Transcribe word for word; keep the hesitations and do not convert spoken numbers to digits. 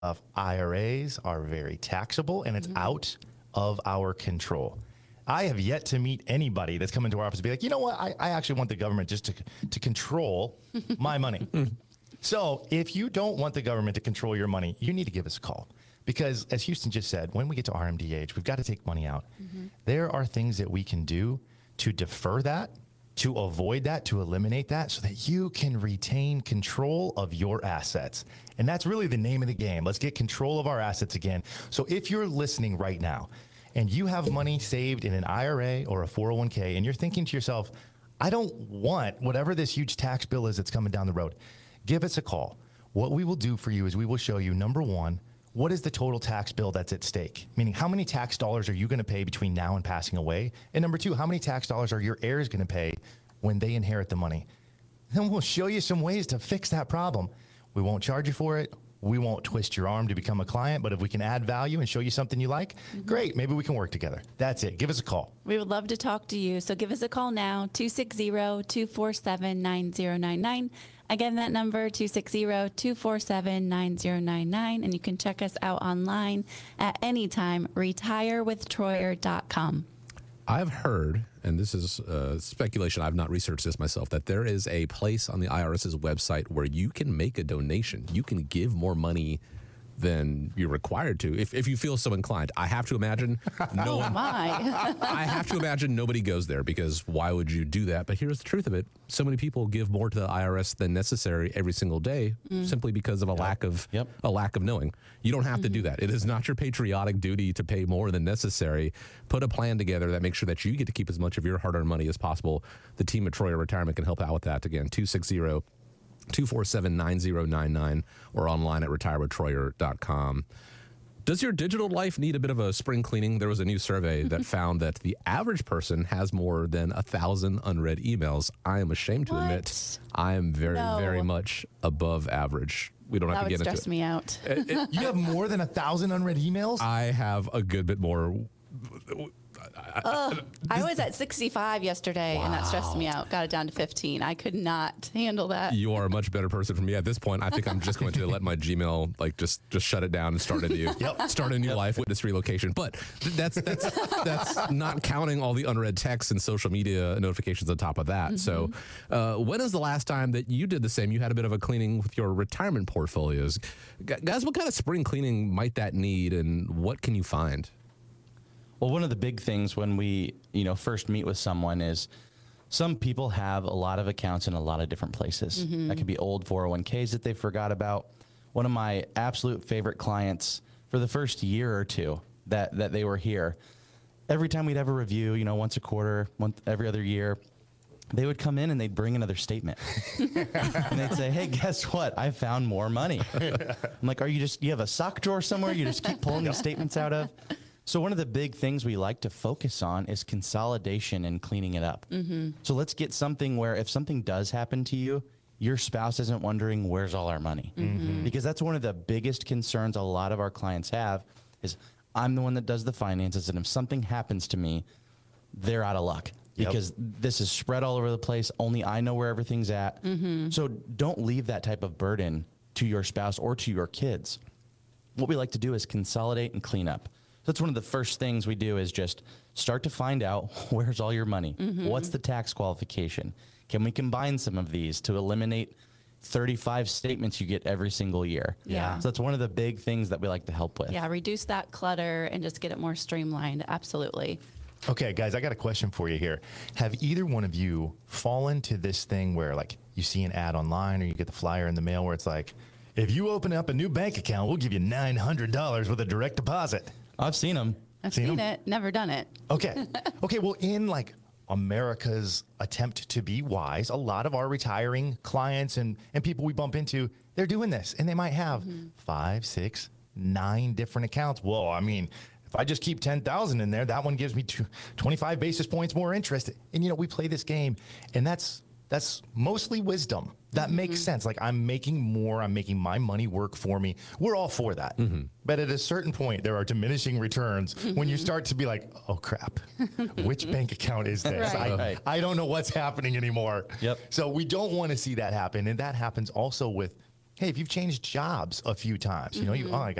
of I R As are very taxable, and it's mm-hmm. out of our control. I have yet to meet anybody that's come into our office and be like, you know what, I, I actually want the government just to, to control my money. So if you don't want the government to control your money, you need to give us a call. Because as Houston just said, when we get to R M D H, we've got to take money out. Mm-hmm. There are things that we can do to defer that, to avoid that, to eliminate that, so that you can retain control of your assets. And that's really the name of the game. Let's get control of our assets again. So if you're listening right now and you have money saved in an I R A or a four oh one k, and you're thinking to yourself, I don't want whatever this huge tax bill is that's coming down the road, give us a call. What we will do for you is we will show you, number one, what is the total tax bill that's at stake? Meaning, how many tax dollars are you going to pay between now and passing away? And number two, how many tax dollars are your heirs going to pay when they inherit the money? Then we'll show you some ways to fix that problem. We won't charge you for it. We won't twist your arm to become a client, but if we can add value and show you something you like, mm-hmm. great, maybe we can work together. That's it. Give us a call. We would love to talk to you. So give us a call now, two six zero, two four seven, nine zero nine nine. Again, that number, two six zero, two four seven, nine zero nine nine. And you can check us out online at anytime, retire with troyer dot com. I've heard, and this is uh, speculation, I've not researched this myself, that there is a place on the IRS's website where you can make a donation. You can give more money than you're required to, if, if you feel so inclined. I have to imagine no oh one, my. I have to imagine nobody goes there, because why would you do that? But here's the truth of it. So many people give more to the I R S than necessary every single day, mm. simply because of a yep. lack of yep. a lack of knowing. You don't have mm-hmm. to do that. It is not your patriotic duty to pay more than necessary. Put a plan together that makes sure that you get to keep as much of your hard-earned money as possible. The team at Troyer Retirement can help out with that. Again, two six zero, two four seven, nine zero nine nine or online at retire with troyer dot com. Does your digital life need a bit of a spring cleaning? There was a new survey that found that the average person has more than a thousand unread emails. I am ashamed to what? admit I am very, no. very much above average. We don't that have to get into it. That would stress me out. It, it, you have more than a thousand unread emails? I have a good bit more. Ugh, I was at sixty-five yesterday, wow. and that stressed me out. Got it down to fifteen. I could not handle that. You are a much better person for me at this point. I think I'm just going to let my Gmail like just just shut it down and start a new yep. start a new yep. life, witness relocation. But that's that's that's not counting all the unread texts and social media notifications on top of that. Mm-hmm. So, uh, when is the last time that you did the same? You had a bit of a cleaning with your retirement portfolios, guys. What kind of spring cleaning might that need, and what can you find? Well, one of the big things when we, you know, first meet with someone is some people have a lot of accounts in a lot of different places. Mm-hmm. That could be old four oh one k's that they forgot about. One of my absolute favorite clients for the first year or two that, that they were here, every time we'd have a review, you know, once a quarter, once every other year, they would come in and they'd bring another statement. And they'd say, hey, guess what? I found more money. I'm like, are you just, you have a sock drawer somewhere you just keep pulling these statements out of? So one of the big things we like to focus on is consolidation and cleaning it up. Mm-hmm. So let's get something where if something does happen to you, your spouse isn't wondering, where's all our money? Mm-hmm. Because that's one of the biggest concerns a lot of our clients have is, I'm the one that does the finances, and if something happens to me, they're out of luck. Because yep. this is spread all over the place. Only I know where everything's at. Mm-hmm. So don't leave that type of burden to your spouse or to your kids. What we like to do is consolidate and clean up. That's one of the first things we do is just start to find out, where's all your money? Mm-hmm. What's the tax qualification? Can we combine some of these to eliminate thirty-five statements you get every single year? Yeah. So that's one of the big things that we like to help with. Yeah, reduce that clutter and just get it more streamlined. Absolutely. Okay, guys, I got a question for you here. Have either one of you fallen to this thing where, like, you see an ad online or you get the flyer in the mail where it's like, if you open up a new bank account, we'll give you nine hundred dollars with a direct deposit? I've seen them. I've seen, seen them? it, never done it. Okay. Okay, well, in like America's attempt to be wise, a lot of our retiring clients and, and people we bump into, they're doing this, and they might have mm-hmm. five, six, nine different accounts. Well, I mean, if I just keep ten thousand in there, that one gives me two, twenty-five basis points more interest. And, you know, we play this game, and that's that's mostly wisdom. That mm-hmm. makes sense. Like, I'm making more. I'm making my money work for me. We're all for that. Mm-hmm. But at a certain point, there are diminishing returns mm-hmm. when you start to be like, oh, crap. Which bank account is this? Right. I, Right. I don't know what's happening anymore. Yep. So we don't want to see that happen. And that happens also with Hey, if you've changed jobs a few times, you know, you, oh, I